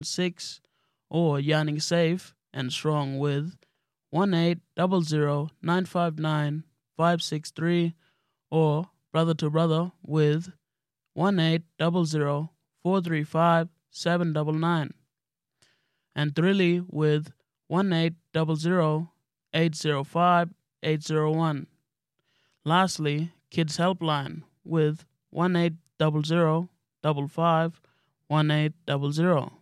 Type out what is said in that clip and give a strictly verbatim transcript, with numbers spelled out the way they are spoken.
six, or Yearning Safe and Strong with one eight zero zero nine five nine five six three, or Brother to Brother with one eight zero zero four three five seven nine nine, and Thrilly with one eight zero zero eight zero five eight zero one. Lastly, Kids Helpline with one eight zero zero five five one eight zero zero.